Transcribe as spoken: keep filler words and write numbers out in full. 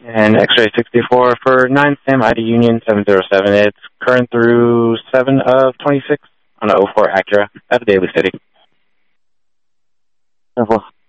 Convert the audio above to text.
And X-ray sixty-four for nine Sam I D Union seven zero seven. It's current through seven of twenty-six on an oh four Acura. Have a Daly City. Careful.